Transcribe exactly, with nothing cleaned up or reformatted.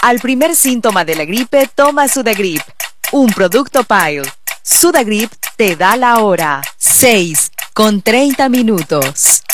Al primer síntoma de la gripe, toma Sudagrip, un producto Pile. Sudagrip te da la hora, seis con treinta minutos.